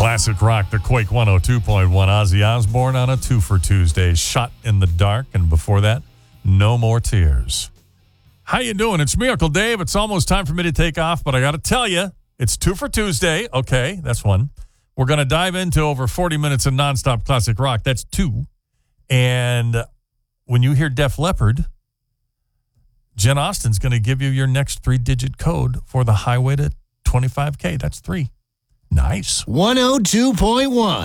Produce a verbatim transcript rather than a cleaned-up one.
Classic rock, the Quake one oh two point one. Ozzy Osbourne on a two for Tuesday. Shot in the Dark. And before that, No More Tears. How you doing? It's Miracle Dave. It's almost time for me to take off, but I got to tell you, it's two for Tuesday. Okay, that's one. We're going to dive into over forty minutes of nonstop classic rock. That's two. And when you hear Def Leppard, Jen Austen's going to give you your next three-digit code for the highway to twenty-five K. That's three. Nice. one oh two point one.